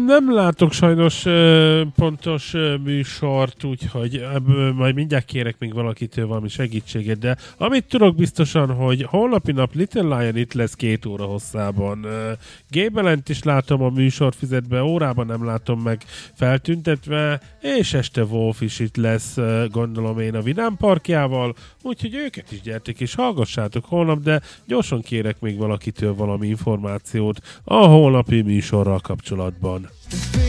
Nem látok sajnos pontos műsort, úgyhogy ebből majd mindjárt kérek még valakitől valami segítséget, de amit tudok biztosan, hogy holnapi nap Little Lion itt lesz 2 óra hosszában. Gébelent is látom a műsorfüzetben, órában nem látom meg feltüntetve, és este Wolf is itt lesz, gondolom én, a Vidám Parkjával, úgyhogy őket is gyertek és hallgassátok holnap, de gyorsan kérek még valakitől valami információt a holnapi műsorral kapcsolatban.